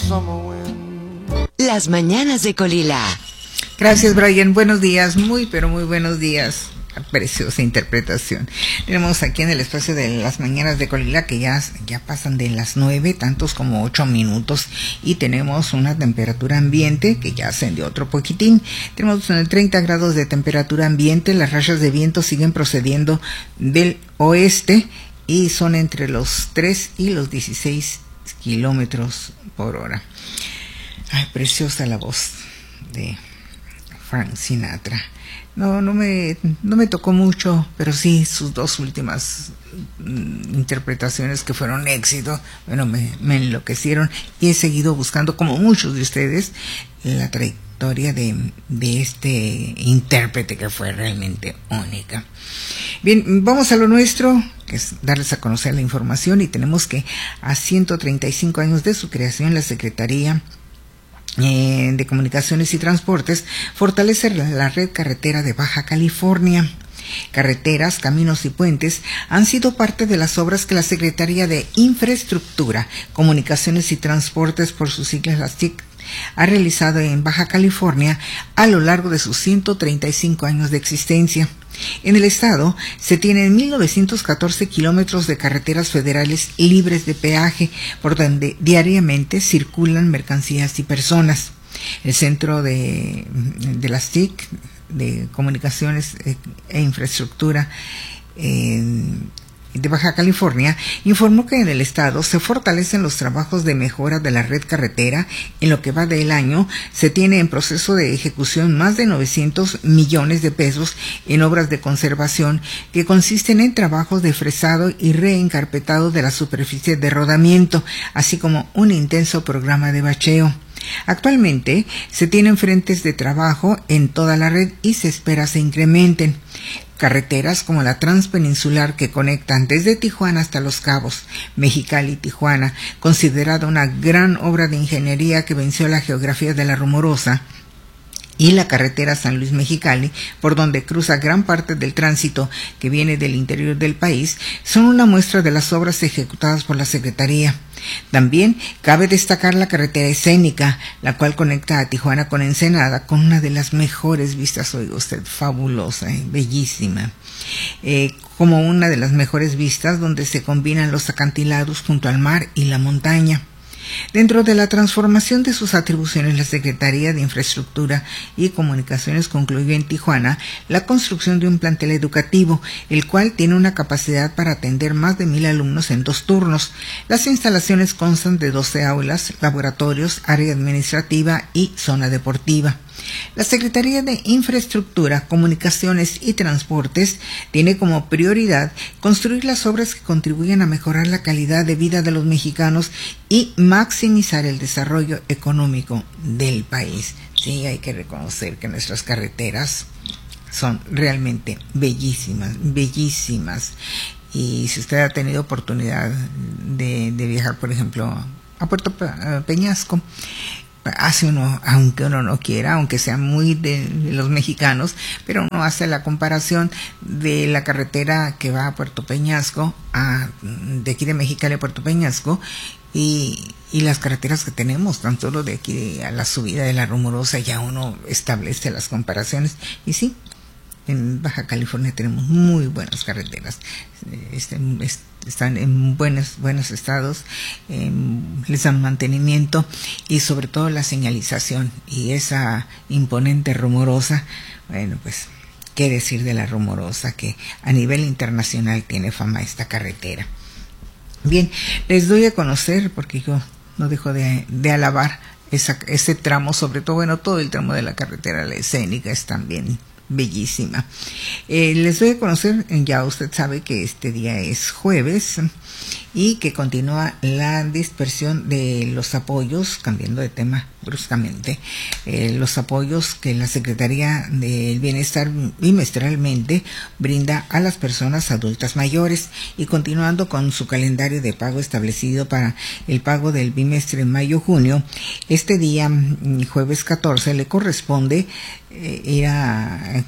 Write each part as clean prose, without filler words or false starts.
Las mañanas de Colila. Gracias, Brian. Buenos días, pero muy buenos días. Preciosa interpretación. Tenemos aquí en el espacio de las mañanas de Colila que ya pasan de las 9, tantos como 8 minutos, y tenemos una temperatura ambiente que ya ascendió otro poquitín. Tenemos 30 grados de temperatura ambiente. Las rachas de viento siguen procediendo del oeste y son entre los 3 y los 16 kilómetros por hora. Ay, preciosa la voz de Frank Sinatra. No me tocó mucho, pero sí sus dos últimas interpretaciones que fueron éxito, bueno, me enloquecieron, y he seguido buscando, como muchos de ustedes, la trayectoria de este intérprete que fue realmente única. Bien, vamos a lo nuestro, que es darles a conocer la información, y tenemos que a 135 años de su creación, la Secretaría de Comunicaciones y Transportes fortalece la red carretera de Baja California. Carreteras, caminos y puentes han sido parte de las obras que la Secretaría de Infraestructura, Comunicaciones y Transportes, por sus siglas las TIC, ha realizado en Baja California a lo largo de sus 135 años de existencia. En el estado se tienen 1.914 kilómetros de carreteras federales libres de peaje, por donde diariamente circulan mercancías y personas. El Centro de las TIC, de Comunicaciones e Infraestructura de Baja California, informó que en el estado se fortalecen los trabajos de mejora de la red carretera. En lo que va del año, se tiene en proceso de ejecución más de 900 millones de pesos en obras de conservación que consisten en trabajos de fresado y reencarpetado de la superficie de rodamiento, así como un intenso programa de bacheo. Actualmente se tienen frentes de trabajo en toda la red y se espera se incrementen. Carreteras como la transpeninsular que conectan desde Tijuana hasta Los Cabos, Mexicali y Tijuana, considerada una gran obra de ingeniería que venció la geografía de la Rumorosa, y la carretera San Luis Mexicali, por donde cruza gran parte del tránsito que viene del interior del país, son una muestra de las obras ejecutadas por la Secretaría. También cabe destacar la carretera escénica, la cual conecta a Tijuana con Ensenada, con una de las mejores vistas, oiga usted, fabulosa, bellísima. Como una de las mejores vistas donde se combinan los acantilados junto al mar y la montaña. Dentro de la transformación de sus atribuciones, la Secretaría de Infraestructura y Comunicaciones concluyó en Tijuana la construcción de un plantel educativo, el cual tiene una capacidad para atender más de 1,000 alumnos en 2 turnos. Las instalaciones constan de 12 aulas, laboratorios, área administrativa y zona deportiva. La Secretaría de Infraestructura, Comunicaciones y Transportes tiene como prioridad construir las obras que contribuyan a mejorar la calidad de vida de los mexicanos y maximizar el desarrollo económico del país. Sí, hay que reconocer que nuestras carreteras son realmente bellísimas, bellísimas. Y si usted ha tenido oportunidad de viajar, por ejemplo, a Puerto Peñasco, hace uno, aunque uno no quiera, aunque sea muy de los mexicanos, pero uno hace la comparación de la carretera que va a Puerto Peñasco, de aquí de Mexicali a Puerto Peñasco, y las carreteras que tenemos, tan solo de aquí a la subida de la Rumorosa, ya uno establece las comparaciones. Y sí, en Baja California tenemos muy buenas carreteras, están en buenos estados, les dan mantenimiento, y sobre todo la señalización y esa imponente Rumorosa. Bueno, pues qué decir de la Rumorosa, que a nivel internacional tiene fama esta carretera. Bien, les doy a conocer, porque yo no dejo de alabar ese tramo, sobre todo, bueno, todo el tramo de la carretera, la escénica, es también bellísima. Les doy a conocer, ya usted sabe que este día es jueves y que continúa la dispersión de los apoyos, cambiando de tema bruscamente, los apoyos que la Secretaría del Bienestar bimestralmente brinda a las personas adultas mayores, y continuando con su calendario de pago establecido para el pago del bimestre mayo-junio, este día, jueves 14, le corresponde ir a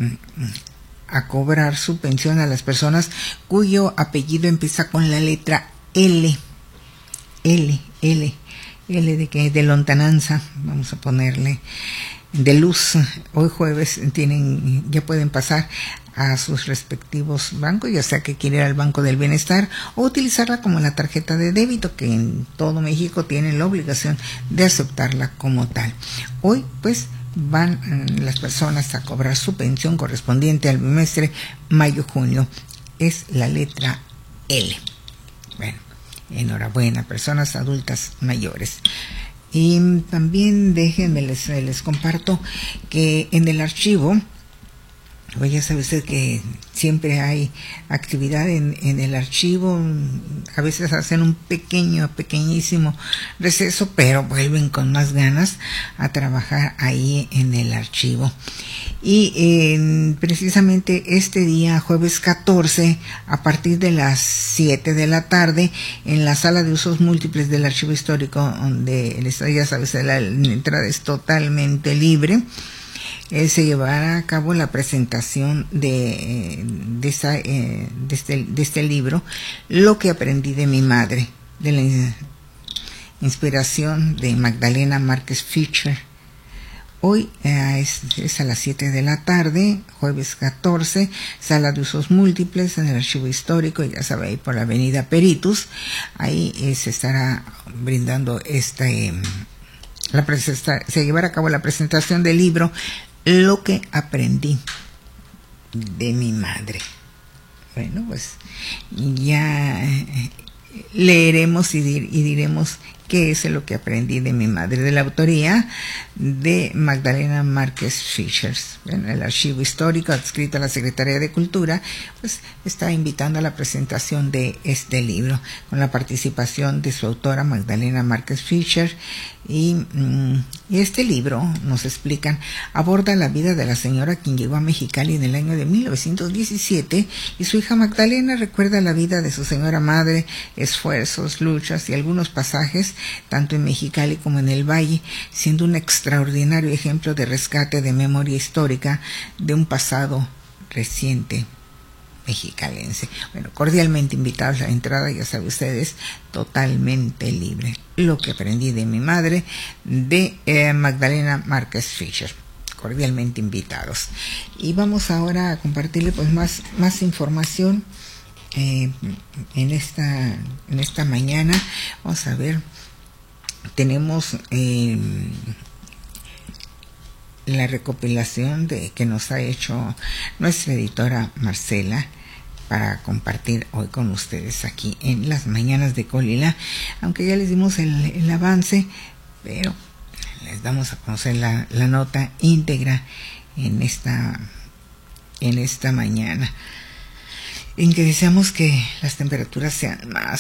cobrar su pensión a las personas cuyo apellido empieza con la letra L. L de lontananza, vamos a ponerle, de luz. Hoy jueves ya pueden pasar a sus respectivos bancos, ya sea que quiera ir al Banco del Bienestar o utilizarla como la tarjeta de débito, que en todo México tienen la obligación de aceptarla como tal. Hoy pues van las personas a cobrar su pensión correspondiente al bimestre mayo-junio. Es la letra L. Bueno, enhorabuena, personas adultas mayores. Y también déjenme, les comparto que en el archivo, pues ya sabe usted que siempre hay actividad en el archivo. A veces hacen un pequeñísimo receso, pero vuelven con más ganas a trabajar ahí en el archivo. Y precisamente este día, jueves 14, a partir de las 7 de la tarde, en la sala de usos múltiples del Archivo Histórico, donde ya sabes, la entrada es totalmente libre, se llevará a cabo la presentación de este libro, Lo que aprendí de mi madre, de la inspiración de Magdalena Márquez Fischer. Hoy es a las 7 de la tarde, jueves 14, sala de usos múltiples en el Archivo Histórico, ya sabe, ahí por la avenida Peritus. Ahí se estará brindando se llevará a cabo la presentación del libro Lo que aprendí de mi madre. Bueno, pues ya leeremos y diremos qué es lo que aprendí de mi madre, de la autoría de Magdalena Márquez Fischer. En el Archivo Histórico, adscrito a la Secretaría de Cultura, pues está invitando a la presentación de este libro, con la participación de su autora Magdalena Márquez Fischer. Y este libro, nos explican, aborda la vida de la señora quien llegó a Mexicali en el año de 1917, y su hija Magdalena recuerda la vida de su señora madre, esfuerzos, luchas y algunos pasajes, tanto en Mexicali como en el Valle, siendo un extraordinario ejemplo de rescate de memoria histórica de un pasado reciente mexicalense. Bueno, cordialmente invitados a la entrada, ya saben ustedes, totalmente libre. Lo que aprendí de mi madre, de Magdalena Márquez Fischer. Cordialmente invitados. Y vamos ahora a compartirle pues más información en esta mañana. Vamos a ver, tenemos la recopilación que nos ha hecho nuestra editora Marcela para compartir hoy con ustedes aquí en las mañanas de Colila, aunque ya les dimos el avance, pero les damos a conocer la nota íntegra en esta mañana, en que deseamos que las temperaturas sean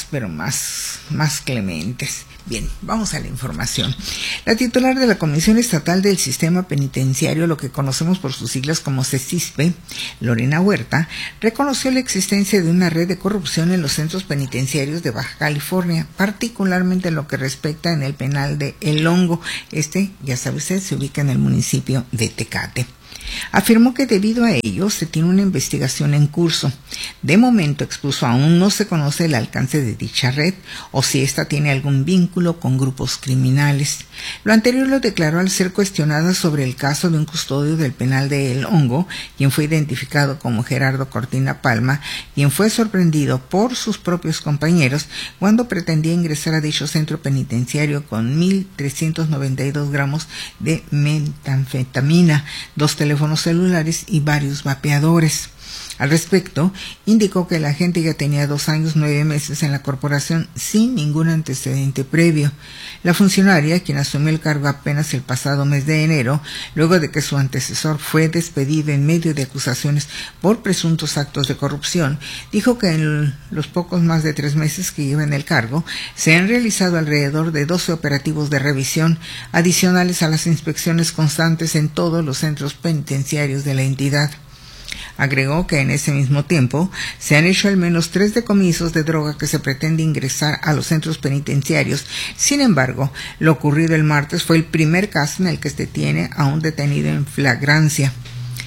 más clementes. Bien, vamos a la información. La titular de la Comisión Estatal del Sistema Penitenciario, lo que conocemos por sus siglas como CESISPE, Lorena Huerta, reconoció la existencia de una red de corrupción en los centros penitenciarios de Baja California, particularmente en lo que respecta en el penal de El Hongo. Ya sabe usted, se ubica en el municipio de Tecate. Afirmó que debido a ello se tiene una investigación en curso. De momento, expuso, aún no se conoce el alcance de dicha red o si ésta tiene algún vínculo con grupos criminales. Lo anterior lo declaró al ser cuestionada sobre el caso de un custodio del penal de El Hongo, quien fue identificado como Gerardo Cortina Palma, quien fue sorprendido por sus propios compañeros cuando pretendía ingresar a dicho centro penitenciario con 1.392 gramos de metanfetamina, 2 teléfonos celulares y varios vapeadores. Al respecto, indicó que el agente ya tenía 2 años 9 meses en la corporación sin ningún antecedente previo. La funcionaria, quien asumió el cargo apenas el pasado mes de enero, luego de que su antecesor fue despedido en medio de acusaciones por presuntos actos de corrupción, dijo que en los pocos más de 3 meses que lleva en el cargo, se han realizado alrededor de 12 operativos de revisión, adicionales a las inspecciones constantes en todos los centros penitenciarios de la entidad. Agregó que en ese mismo tiempo se han hecho al menos 3 decomisos de droga que se pretende ingresar a los centros penitenciarios. Sin embargo, lo ocurrido el martes fue el primer caso en el que se tiene a un detenido en flagrancia.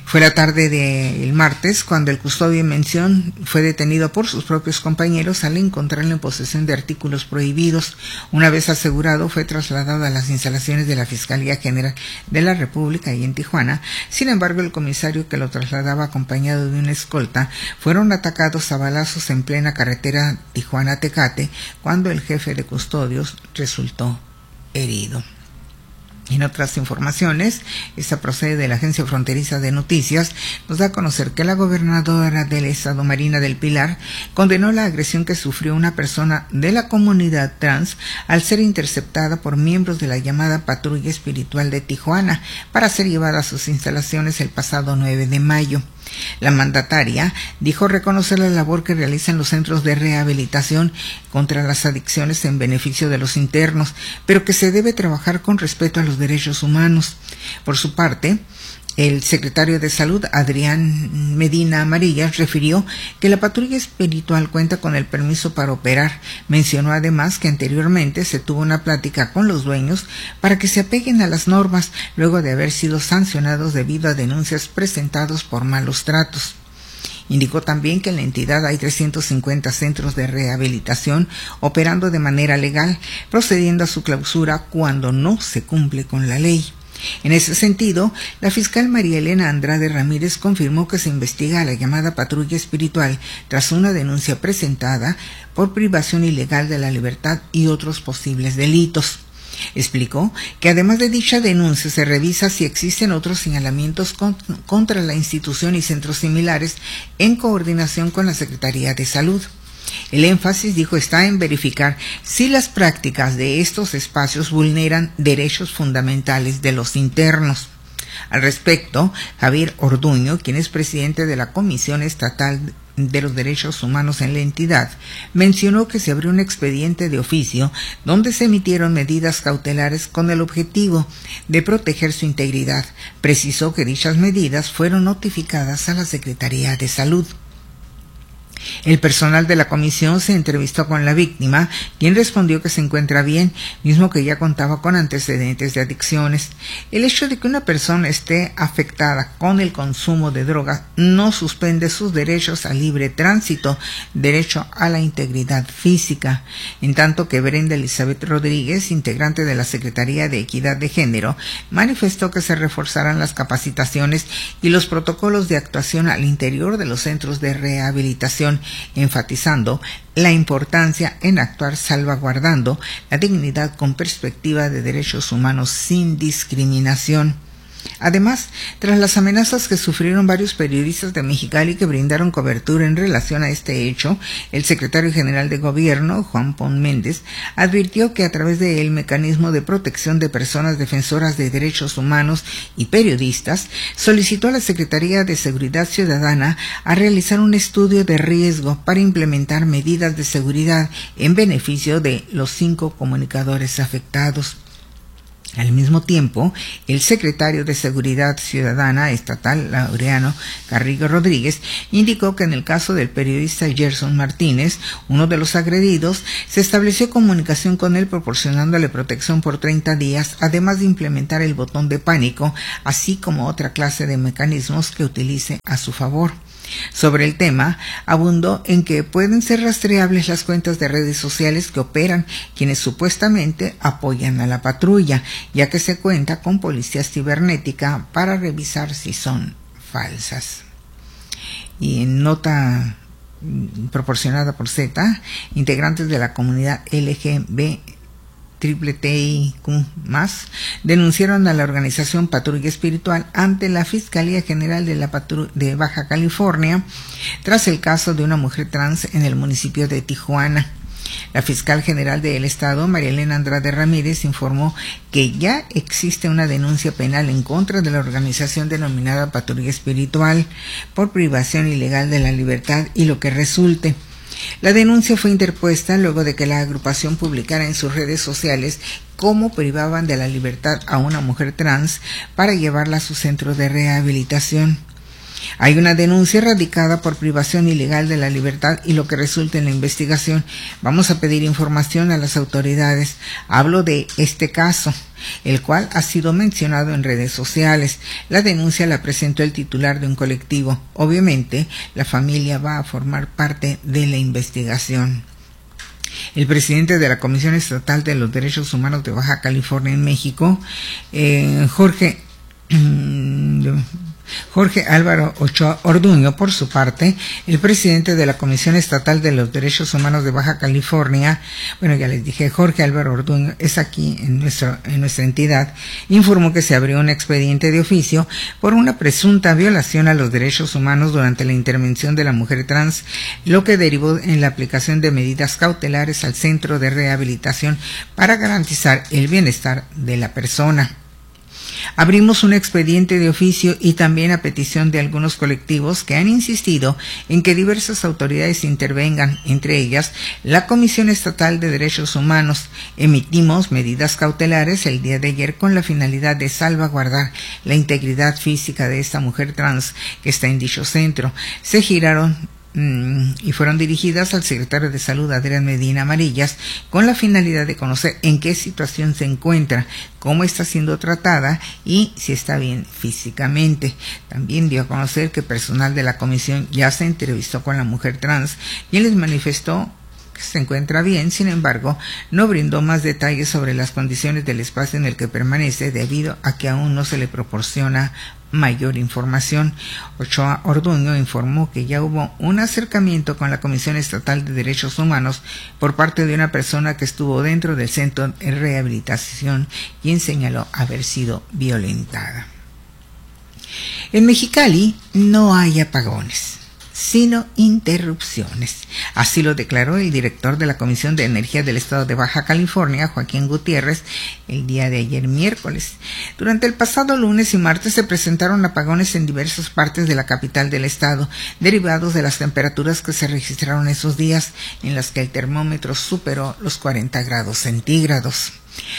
Fue la tarde del martes cuando el custodio en mención fue detenido por sus propios compañeros al encontrarlo en posesión de artículos prohibidos. Una vez asegurado, fue trasladado a las instalaciones de la Fiscalía General de la República y en Tijuana. Sin embargo, el comisario que lo trasladaba acompañado de una escolta fueron atacados a balazos en plena carretera Tijuana-Tecate cuando el jefe de custodios resultó herido. En otras informaciones, esta procede de la Agencia Fronteriza de Noticias, nos da a conocer que la gobernadora del estado, Marina del Pilar, condenó la agresión que sufrió una persona de la comunidad trans al ser interceptada por miembros de la llamada Patrulla Espiritual de Tijuana para ser llevada a sus instalaciones el pasado 9 de mayo. La mandataria dijo reconocer la labor que realizan los centros de rehabilitación contra las adicciones en beneficio de los internos, pero que se debe trabajar con respeto a los derechos humanos. Por su parte, el secretario de Salud, Adrián Medina Amarillas, refirió que la patrulla espiritual cuenta con el permiso para operar. Mencionó además que anteriormente se tuvo una plática con los dueños para que se apeguen a las normas luego de haber sido sancionados debido a denuncias presentadas por malos tratos. Indicó también que en la entidad hay 350 centros de rehabilitación operando de manera legal, procediendo a su clausura cuando no se cumple con la ley. En ese sentido, la fiscal María Elena Andrade Ramírez confirmó que se investiga a la llamada patrulla espiritual tras una denuncia presentada por privación ilegal de la libertad y otros posibles delitos. Explicó que además de dicha denuncia se revisa si existen otros señalamientos contra la institución y centros similares en coordinación con la Secretaría de Salud. El énfasis, dijo, está en verificar si las prácticas de estos espacios vulneran derechos fundamentales de los internos. Al respecto, Javier Orduño, quien es presidente de la Comisión Estatal de los Derechos Humanos en la entidad, mencionó que se abrió un expediente de oficio donde se emitieron medidas cautelares con el objetivo de proteger su integridad. Precisó que dichas medidas fueron notificadas a la Secretaría de Salud. El personal de la comisión se entrevistó con la víctima, quien respondió que se encuentra bien, mismo que ya contaba con antecedentes de adicciones. El hecho de que una persona esté afectada con el consumo de drogas no suspende sus derechos a libre tránsito, derecho a la integridad física. En tanto que Brenda Elizabeth Rodríguez, integrante de la Secretaría de Equidad de Género, manifestó que se reforzarán las capacitaciones y los protocolos de actuación al interior de los centros de rehabilitación, enfatizando la importancia en actuar salvaguardando la dignidad con perspectiva de derechos humanos sin discriminación. Además, tras las amenazas que sufrieron varios periodistas de Mexicali que brindaron cobertura en relación a este hecho, el secretario general de Gobierno, Juan Pon Méndez, advirtió que a través del mecanismo de protección de personas defensoras de derechos humanos y periodistas, solicitó a la Secretaría de Seguridad Ciudadana a realizar un estudio de riesgo para implementar medidas de seguridad en beneficio de los 5 comunicadores afectados. Al mismo tiempo, el secretario de Seguridad Ciudadana Estatal, Laureano Carrillo Rodríguez, indicó que en el caso del periodista Gerson Martínez, uno de los agredidos, se estableció comunicación con él proporcionándole protección por 30 días, además de implementar el botón de pánico, así como otra clase de mecanismos que utilice a su favor. Sobre el tema, abundó en que pueden ser rastreables las cuentas de redes sociales que operan quienes supuestamente apoyan a la patrulla, ya que se cuenta con policía cibernética para revisar si son falsas. Y en nota proporcionada por Z, integrantes de la comunidad LGBTIQ+, denunciaron a la organización Patrulla Espiritual ante la Fiscalía General de Baja California tras el caso de una mujer trans en el municipio de Tijuana. La fiscal general del estado, María Elena Andrade Ramírez, informó que ya existe una denuncia penal en contra de la organización denominada Patrulla Espiritual por privación ilegal de la libertad y lo que resulte. La denuncia fue interpuesta luego de que la agrupación publicara en sus redes sociales cómo privaban de la libertad a una mujer trans para llevarla a su centro de rehabilitación. Hay una denuncia radicada por privación ilegal de la libertad y lo que resulta en la investigación. Vamos a pedir información a las autoridades. Hablo de este caso. el cual ha sido mencionado en redes sociales. La denuncia la presentó el titular de un colectivo. Obviamente, la familia va a formar parte de la investigación. El presidente de la Comisión Estatal de los Derechos Humanos de Baja California en México, Jorge Álvaro Ochoa Orduño, por su parte, el presidente de la Comisión Estatal de los Derechos Humanos de Baja California, ya les dije, Jorge Álvaro Orduño es aquí en nuestra entidad, informó que se abrió un expediente de oficio por una presunta violación a los derechos humanos durante la intervención de la mujer trans, lo que derivó en la aplicación de medidas cautelares al centro de rehabilitación para garantizar el bienestar de la persona. Abrimos un expediente de oficio y también a petición de algunos colectivos que han insistido en que diversas autoridades intervengan, entre ellas la Comisión Estatal de Derechos Humanos. Emitimos medidas cautelares el día de ayer con la finalidad de salvaguardar la integridad física de esta mujer trans que está en dicho centro. Se giraron y fueron dirigidas al secretario de Salud, Adrián Medina Amarillas, con la finalidad de conocer en qué situación se encuentra, cómo está siendo tratada y si está bien físicamente. También dio a conocer que personal de la comisión ya se entrevistó con la mujer trans y les manifestó que se encuentra bien. Sin embargo, no brindó más detalles sobre las condiciones del espacio en el que permanece, debido a que aún no se le proporciona mayor información. Ochoa Orduño informó que ya hubo un acercamiento con la Comisión Estatal de Derechos Humanos por parte de una persona que estuvo dentro del centro de rehabilitación, quien señaló haber sido violentada. En Mexicali no hay apagones, sino interrupciones. Así lo declaró el director de la Comisión de Energía del Estado de Baja California, Joaquín Gutiérrez, el día de ayer miércoles. Durante el pasado lunes y martes se presentaron apagones en diversas partes de la capital del estado, derivados de las temperaturas que se registraron esos días, en las que el termómetro superó los 40 grados centígrados.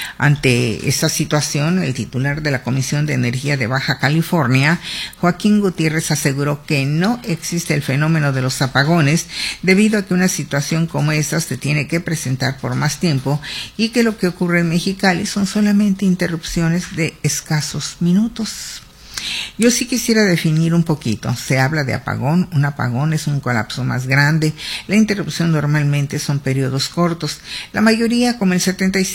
Ante esta situación, el titular de la Comisión de Energía de Baja California, Joaquín Gutiérrez, aseguró que no existe el fenómeno de los apagones, debido a que una situación como esta se tiene que presentar por más tiempo y que lo que ocurre en Mexicali son solamente interrupciones de escasos minutos. Yo sí quisiera definir un poquito. Se habla de apagón. Un apagón es un colapso más grande. La interrupción normalmente son periodos cortos. La mayoría, como el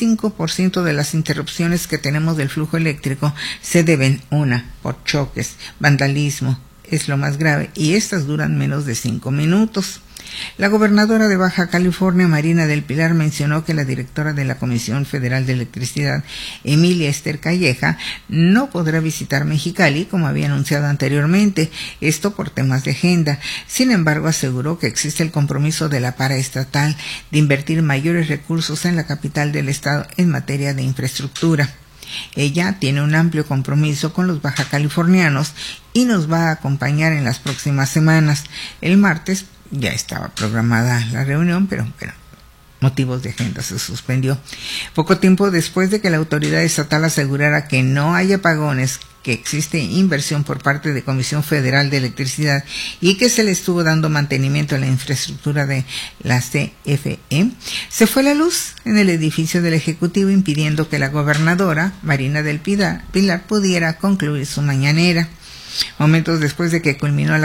75% de las interrupciones que tenemos del flujo eléctrico, se deben, por choques, vandalismo, es lo más grave, y estas duran menos de 5 minutos. La gobernadora de Baja California, Marina del Pilar, mencionó que la directora de la Comisión Federal de Electricidad, Emilia Esther Calleja, no podrá visitar Mexicali como había anunciado anteriormente, esto por temas de agenda. Sin embargo, aseguró que existe el compromiso de la paraestatal de invertir mayores recursos en la capital del estado en materia de infraestructura. Ella tiene un amplio compromiso con los baja californianos y nos va a acompañar en las próximas semanas. El martes ya estaba programada la reunión, pero motivos de agenda se suspendió. Poco tiempo después de que la autoridad estatal asegurara que no hay apagones, que existe inversión por parte de Comisión Federal de Electricidad y que se le estuvo dando mantenimiento a la infraestructura de la CFE, se fue la luz en el edificio del Ejecutivo, impidiendo que la gobernadora, Marina del Pilar, pudiera concluir su mañanera. Momentos después de que culminó la